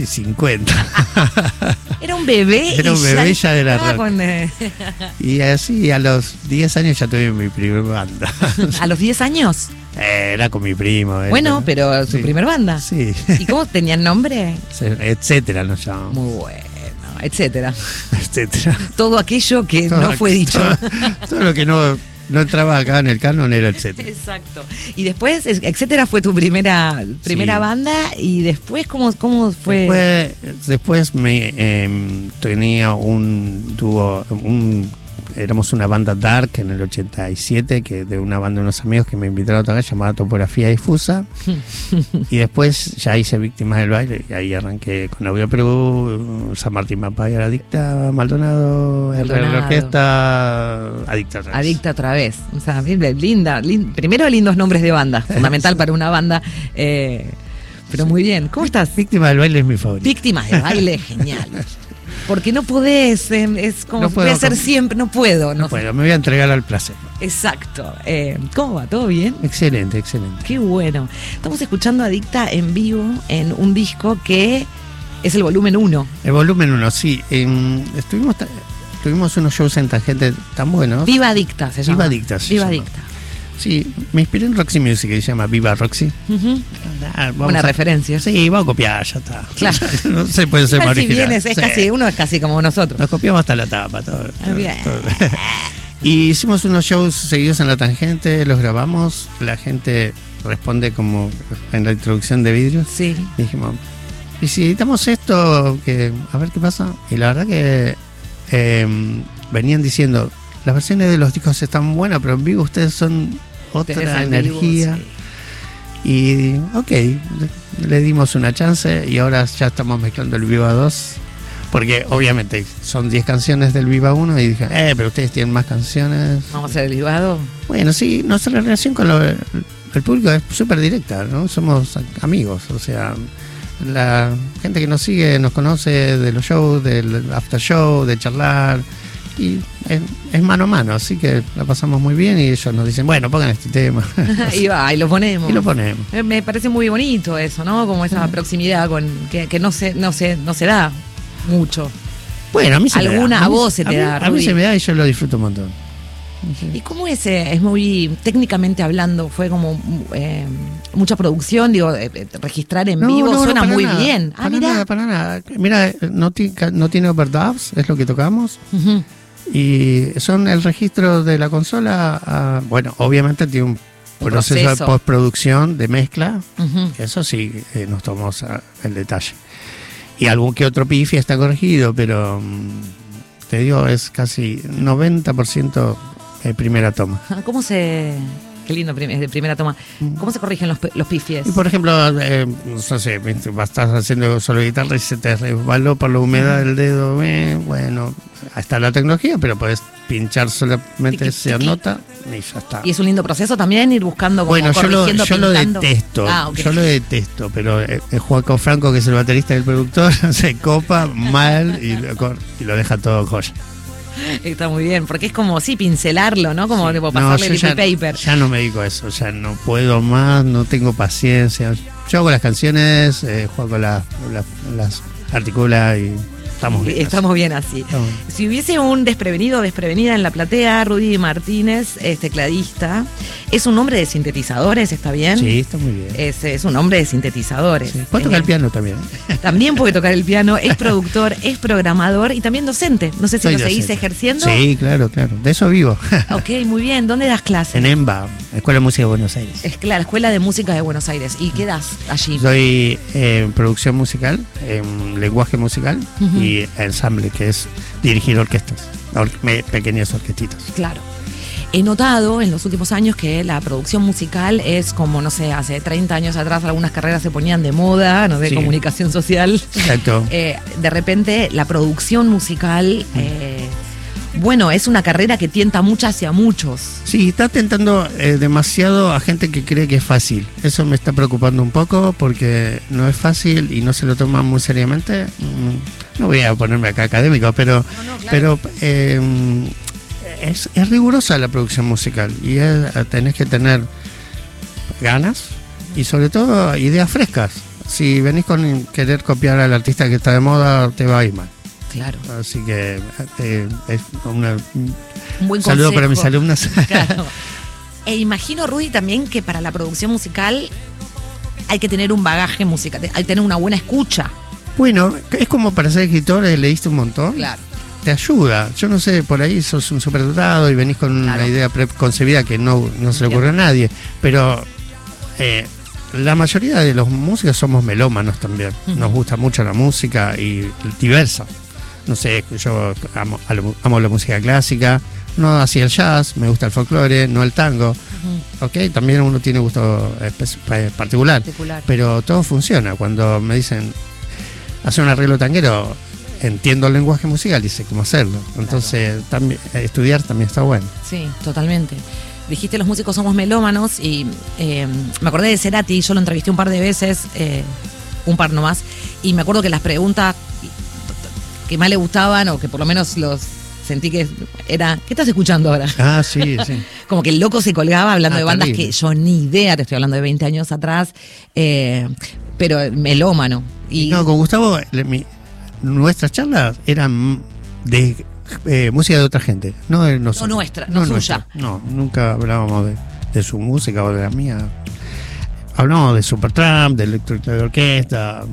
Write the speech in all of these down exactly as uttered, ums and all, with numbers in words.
casi cincuenta. Era un bebé. Era un bebé ya de la rock. Con, eh... Y así a los diez años ya tuve mi primer banda. ¿A los diez años? Eh, era con mi primo. Bueno, era. pero su sí. primer banda. Sí. ¿Y cómo tenían nombre? Etcétera nos llamamos. Muy bueno, etcétera. Etcétera. Todo aquello que todo no fue dicho. Todo, todo lo que no, no entraba acá en el canon era etcétera. Exacto. Y después, etcétera fue tu primera primera sí. banda. Y después, ¿cómo, cómo fue? Después, después me eh, tenía un dúo, un éramos una banda dark en el ochenta y siete, que de una banda de unos amigos que me invitaron a tocar, llamada Topografía Difusa. Y después ya hice Víctimas del Baile, y ahí arranqué con Audio Perú, San Martín Mapaya, Adicta, Maldonado, R R Orquesta, Adicta otra vez. Adicta otra vez. O sea, linda, linda. Primero lindos nombres de banda, fundamental para una banda. Eh, pero muy bien. ¿Cómo estás? Víctimas del Baile es mi favorito. Víctimas del Baile, genial. Porque no podés, eh, es como no puedo, voy a hacer siempre, no puedo. No, no puedo, me voy a entregar al placer. Exacto. Eh, ¿Cómo va? ¿Todo bien? Excelente, excelente. Qué bueno. Estamos escuchando Adicta en vivo en un disco que es el volumen uno. El volumen uno, sí. Eh, estuvimos, tuvimos unos shows en Tangente tan buenos. Viva Adicta se llama. Viva Adicta se Viva llama. Adicta. Sí, me inspiré en Roxy Music, que se llama Viva Roxy. Uh-huh. Ah, Una a, referencia. Sí, vamos a copiar, ya está. Claro. No se puede ser más original. Si es, es sí. casi, uno es casi como nosotros. Nos copiamos hasta la tapa, todo. todo, bien. todo. Y hicimos unos shows seguidos en la Tangente, los grabamos, la gente responde como en la introducción de Vidrios. Sí. Y dijimos, ¿y si editamos esto? Que, a ver qué pasa. Y la verdad que eh, venían diciendo, las versiones de los discos están buenas, pero en vivo ustedes son otra energía. Vivo, sí. Y ok, le, le dimos una chance y ahora ya estamos mezclando el Viva dos, porque obviamente son diez canciones del Viva uno y dije, eh, pero ustedes tienen más canciones. Vamos a hacer el Viva dos. Bueno, sí, nuestra relación con lo, el público es súper directa, ¿no? Somos amigos, o sea, la gente que nos sigue nos conoce de los shows, del after show, de charlar. Y es, es mano a mano, así que la pasamos muy bien y ellos nos dicen, bueno, pongan este tema. Y va, y lo ponemos. Y lo ponemos. Me parece muy bonito eso, ¿no? Como esa sí. proximidad con que, que no se, no se, no se da mucho. Bueno, a mí se Alguna me da. a vos se te a mí, da. A mí se me da y yo lo disfruto un montón. Sí. ¿Y cómo es? Es muy, técnicamente hablando, fue como eh, mucha producción, digo, eh, registrar en no, vivo no, suena no, muy nada, bien. Ah, para mira. nada, para nada. Mira, no, ti, no tiene overdubs, es lo que tocamos. Uh-huh. Y son el registro de la consola, uh, bueno, obviamente tiene un, un proceso, proceso de postproducción, de mezcla, uh-huh. Eso sí, eh, nos tomamos uh, el detalle. Y algún que otro pifi está corregido, pero um, te digo, es casi noventa por ciento eh, primera toma. ¿Cómo se...? Qué lindo, de primera toma. ¿Cómo se corrigen los, los pifies? Y por ejemplo, eh, no sé, estás haciendo solo guitarra y se te resbaló por la humedad del dedo. Eh, bueno, está la tecnología, pero puedes pinchar solamente esa nota y ya está. Y es un lindo proceso también ir buscando como bueno, corrigiendo, yo lo, yo pintando. lo detesto. Ah, okay. Yo lo detesto, pero eh, Joaco Franco, que es el baterista del productor, se copa mal y lo, y lo deja todo joya. Está muy bien, porque es como, sí, pincelarlo, ¿no? Como sí. tipo, pasarle no, el ya, paper. Ya no me dedico a eso, ya no puedo más, no tengo paciencia. Yo hago las canciones, eh, juego las, las, las articula y estamos bien. Estamos así. bien así. Estamos bien. Si hubiese un desprevenido o desprevenida en la platea, Rudy Martínez, es tecladista, es un hombre de sintetizadores, ¿está bien? Sí, está muy bien. Es, es un hombre de sintetizadores. Sí. Puede tocar eh, el piano también. También puede tocar el piano, es productor, es programador y también docente. No sé si Soy lo docente. seguís ejerciendo. Sí, claro, claro. De eso vivo. Ok, muy bien. ¿Dónde das clases? En EMBA, Escuela de Música de Buenos Aires. Es claro, la Escuela de Música de Buenos Aires. ¿Y qué das allí? Soy en eh, producción musical, en lenguaje musical uh-huh. y ensamble, que es dirigir orquestas, or- pequeñas orquestitas. Claro. He notado en los últimos años que la producción musical es como, no sé, hace treinta años atrás algunas carreras se ponían de moda, no de sí. comunicación social. Exacto. Eh, de repente la producción musical, eh, bueno, es una carrera que tienta mucho hacia muchos. Sí, está tentando eh, demasiado a gente que cree que es fácil. Eso me está preocupando un poco porque no es fácil y no se lo toman muy seriamente. No voy a ponerme acá académico, pero, no, no, claro. pero eh, es, es rigurosa la producción musical y es, tenés que tener ganas y sobre todo ideas frescas. si venís con querer copiar al artista que está de moda, te va a ir mal. Claro. Así que eh, es una, un buen saludo consejo para mis alumnas. Claro. E imagino, Rudy, también que para la producción musical hay que tener un bagaje musical, hay que tener una buena escucha. Bueno, es como para ser escritor, leíste un montón. Claro. Te ayuda. Yo no sé, por ahí sos un superdotado y venís con claro. una idea preconcebida que no, no se le ocurre a nadie. Pero eh, la mayoría de los músicos somos melómanos también. Uh-huh. Nos gusta mucho la música y diversa. No sé, yo amo, amo la música clásica, no así el jazz, me gusta el folclore, no el tango. Uh-huh. Ok, también uno tiene gusto particular, particular, pero todo funciona. Cuando me dicen hacer un arreglo tanguero, entiendo el lenguaje musical y sé cómo hacerlo. Entonces, claro. también, estudiar también está bueno. Sí, totalmente. Dijiste los músicos somos melómanos y eh, me acordé de Cerati, yo lo entrevisté un par de veces, eh, un par nomás, y me acuerdo que las preguntas que más le gustaban o que por lo menos los sentí que era, ¿qué estás escuchando ahora? Ah, sí, sí. Como que el loco se colgaba hablando ah, de bandas terrible. Que yo ni idea, te estoy hablando de veinte años atrás, eh, pero melómano. Y no, con Gustavo, le, mi, nuestras charlas eran de eh, música de otra gente, no de nosotros. No nuestra, no, no suya. Nuestra. No, nunca hablábamos de, de su música o de la mía. Hablamos de Supertramp, de electro de orquesta,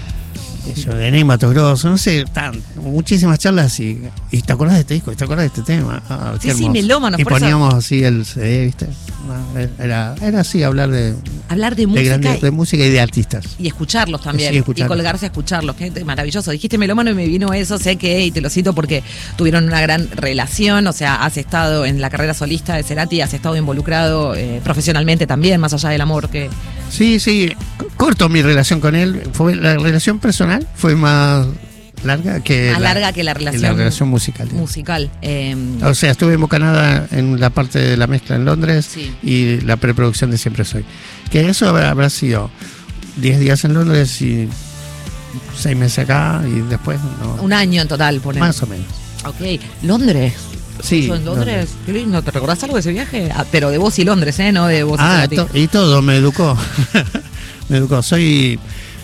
eso, de Ney Mato Grosso, no sé, tan, muchísimas charlas y, y te acordás de este disco, te acordás de este tema. Ah, sí, sí, melómanos. Y por poníamos eso... así el C D, ¿viste? Era, era así, hablar de hablar de, de música grandes, de música y de artistas. Y escucharlos también, sí, escucharlos. Y colgarse a escucharlos, que maravilloso. Dijiste melómano y me vino eso, sé que, y te lo cito porque tuvieron una gran relación, o sea, has estado en la carrera solista de Cerati, has estado involucrado eh, profesionalmente también, más allá del amor que... Sí, sí, corto mi relación con él, fue la relación personal fue más larga que más la, larga que la relación, que la relación musical. Musical. Eh, o sea, estuve en Bocanada en la parte de la mezcla en Londres sí. y la preproducción de Siempre Soy. Que eso habrá, habrá sido diez días en Londres y seis meses acá y después... No, un año en total, por más o menos. Ok, Londres. Sí. ¿En Londres? Londres? Qué lindo, ¿te recordás algo de ese viaje? Ah, pero de vos y Londres, ¿eh? No de vos ah, y to- y todo, me educó. me educó. Soy...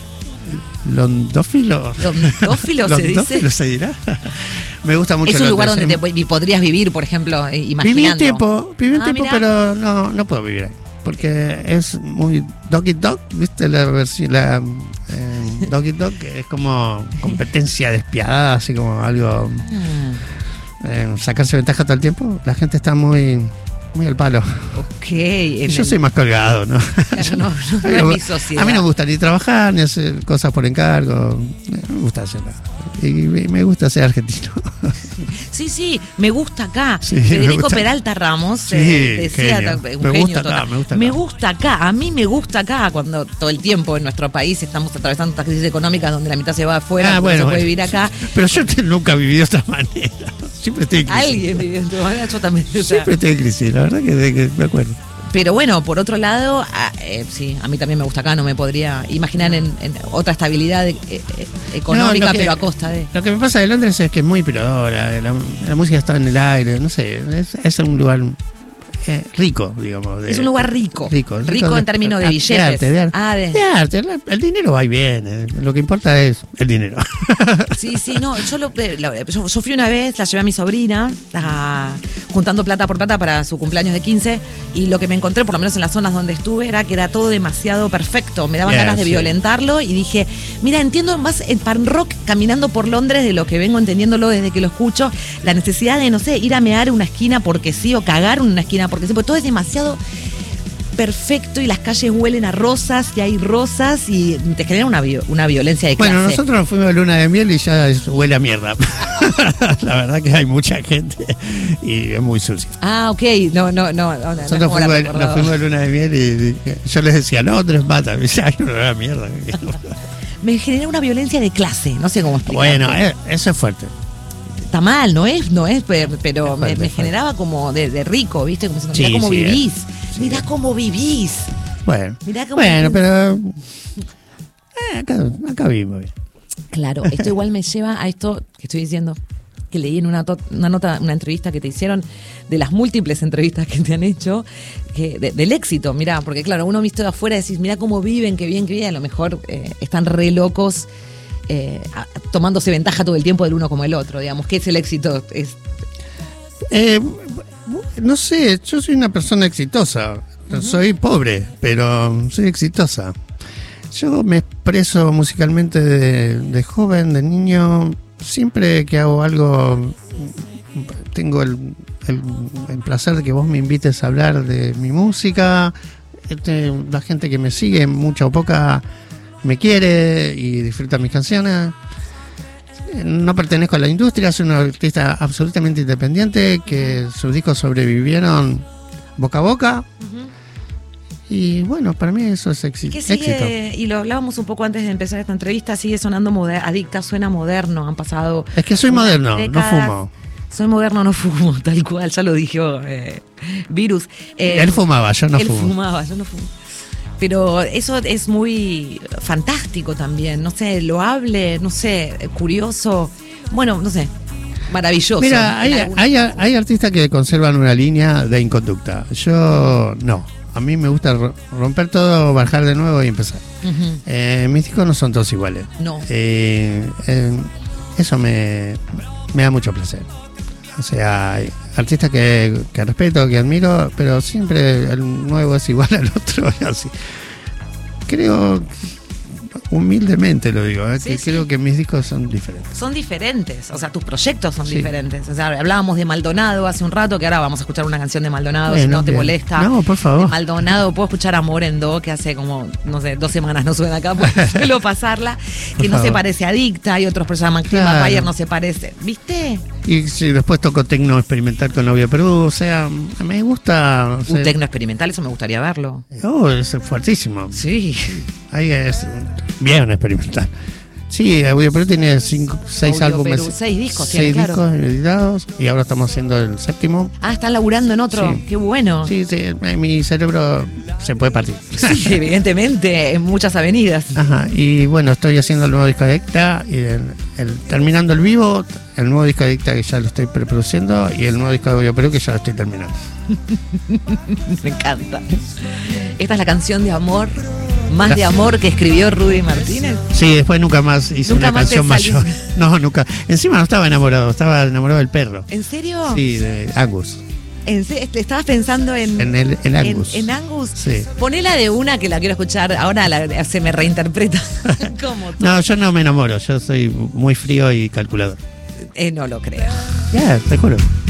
Londófilo. Londófilo se dice. Londófilo se dirá. Me gusta mucho. Es un lugar Londres, donde te podrías vivir, por ejemplo, imaginando. Viví un tiempo, viví un ah, tiempo, mirá. pero no, no puedo vivir ahí. Porque es muy Dog Eat Dog, ¿viste? La versión, la eh, Dog Eat Dog es como competencia despiadada, así como algo. Ah. Eh, sacarse ventaja todo el tiempo. La gente está muy. Muy al palo. Ok. Y yo soy más colgado, ¿no? Claro, no, no, no es mi sociedad. A mí no me gusta ni trabajar, ni hacer cosas por encargo. Me gusta hacerla. Y me gusta ser argentino. Sí, sí, me gusta acá. Sí, Federico gusta. Peralta Ramos Sí, eh, decía, genio. un Me genio gusta total. acá, me gusta acá. Me gusta acá, a mí me gusta acá, cuando todo el tiempo en nuestro país estamos atravesando estas crisis económicas donde la mitad se va afuera, Ah, no bueno, se puede bueno. vivir acá. Pero yo te- nunca he vivido de esta manera. Siempre estoy en crisis. Alguien vivió en tu manera, yo también. o sea, Siempre estoy en crisis, la verdad que, de que me acuerdo. Pero bueno, por otro lado, a, eh, sí, a mí también me gusta acá, no me podría imaginar en, en otra estabilidad eh, eh, económica, No, lo que- pero a costa de... Lo que me pasa de Londres es que es muy pirodora, la, la música está en el aire, no sé, es, es un lugar eh, rico, digamos. De, Es un lugar rico. Rico, Rico en términos de ah, billetes. De arte, de arte. Ah, de- De arte, la- el dinero va y viene, lo que importa es el dinero. Sí, sí, no, yo, lo, lo- yo, yo fui una vez, la llevé a mi sobrina, a- juntando plata por plata para su cumpleaños de quince, y lo que me encontré, por lo menos en las zonas donde estuve, era que era todo demasiado perfecto. Me daban Yeah, ganas de sí. violentarlo y dije, mira, entiendo más el pan rock caminando por Londres de lo que vengo entendiéndolo desde que lo escucho, la necesidad de, no sé, ir a mear una esquina porque sí, o cagar en una esquina porque sí, porque todo es demasiado perfecto y las calles huelen a rosas y hay rosas y te genera una, vi- una violencia de clase. Bueno, nosotros nos fuimos a luna de miel y ya es- huele a mierda. La verdad que hay mucha gente y es muy sucio. Ah, ok, no, no, no. no, no Nosotros como la fuimos, recordaba. nos fuimos a luna de miel y, y yo les decía, no, Tres Mata. Me decía, ay, no, la mierda. Me genera una violencia de clase, no sé cómo explicarlo. Bueno, eh, eso es fuerte. Está mal, no es, no es, pe- pero Es me, fuerte, me es fuerte. generaba como de, de rico, ¿viste? Como diciendo, Sí, mirá cómo sí, vivís, sí. mirá cómo vivís. Bueno, Mirá cómo bueno, vivís. pero eh, acá, acá vivimos bien. Claro, esto igual me lleva a esto que estoy diciendo. que leí en una, to- una nota, una entrevista que te hicieron, de las múltiples entrevistas que te han hecho, que de- del éxito, mirá, porque claro, uno visto de afuera decís, mirá cómo viven, qué bien, qué bien, a lo mejor eh, están re locos, eh, a- tomándose ventaja todo el tiempo del uno como el otro, digamos, ¿qué es el éxito? Es, Eh, no sé, yo soy una persona exitosa. Uh-huh. Soy pobre, pero soy exitosa. Yo me expreso musicalmente de, de joven, de niño. Siempre que hago algo, tengo el, el, el placer de que vos me invites a hablar de mi música. Este, la gente que me sigue, mucha o poca, me quiere y disfruta mis canciones. No pertenezco a la industria, soy un artista absolutamente independiente, que sus discos sobrevivieron boca a boca. Uh-huh. Y bueno, para mí eso es exi- ¿Qué sigue? éxito. Y lo hablábamos un poco antes de empezar esta entrevista, sigue sonando moder- Adicta, suena moderno, han pasado... Es que soy moderno, décadas. No fumo. Soy moderno, no fumo, tal cual, ya lo dijo eh, Virus. Eh, él fumaba, yo no él fumo. Él fumaba, yo no fumo. Pero eso es muy fantástico también, no sé, loable, no sé, curioso, bueno, no sé, maravilloso. Mira, hay, hay, hay artistas que conservan una línea de inconducta. Yo no, a mí me gusta romper todo, bajar de nuevo y empezar. Uh-huh. Eh, mis discos no son todos iguales. No. Eh, eh, eso me, me da mucho placer. O sea, hay artistas que, que respeto, que admiro, pero siempre el nuevo es igual al otro. Así. Creo, humildemente lo digo, ¿eh? Sí, que sí. creo que mis discos son diferentes. Son diferentes, o sea, tus proyectos son sí. diferentes. O sea, hablábamos de Maldonado hace un rato, que ahora vamos a escuchar una canción de Maldonado, bueno, si no te bien. molesta. No, por favor. De Maldonado, puedo escuchar Amor en Do, que hace como, no sé, dos semanas no suena acá, pues suelo pasarla, que no favor. se parece a Adicta, hay otros personas, claro. Bayer no se parece, ¿viste? Y sí, después toco tecno experimental con Novia Perú, o sea, me gusta... O sea, un tecno experimental, eso me gustaría verlo. Oh, es fuertísimo. Sí. Ahí es bien experimental. Sí, Audio Perú tiene cinco, seis Audio álbumes. Perú, seis discos, seis tiene, discos claro. editados y ahora estamos haciendo el séptimo. Ah, están laburando en otro, sí. Qué bueno. Sí, sí, mi cerebro se puede partir. Sí, evidentemente, en muchas avenidas. Ajá, y bueno, estoy haciendo el nuevo disco de Adicta y el, el, terminando el vivo, el nuevo disco de Adicta que ya lo estoy preproduciendo y el nuevo disco de Audio Perú que ya lo estoy terminando. Me encanta. Esta es la canción de amor, más de amor que escribió Rudy Martínez. Sí, después nunca más hice ¿Nunca una más canción mayor. No, nunca. Encima no estaba enamorado, estaba enamorado del perro. ¿En serio? Sí, de Angus. ¿En serio? ¿Estabas pensando en, en, el, en Angus? En, en Angus. Sí. Ponela de una que la quiero escuchar. Ahora la, se me reinterpreta. ¿Cómo? No, yo no me enamoro. Yo soy muy frío y calculador. Eh, no lo creo. Ya, yeah, te juro.